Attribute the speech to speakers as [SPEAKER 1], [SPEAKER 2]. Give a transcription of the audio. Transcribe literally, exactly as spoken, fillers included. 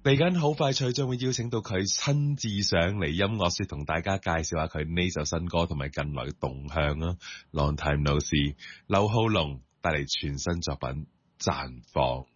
[SPEAKER 1] 嚟緊好快脆將會邀請到佢親自上嚟音樂室同大家介紹下佢呢首新歌同埋近來嘅動向啊。Long time no see，劉浩龍帶嚟全新作品綻放。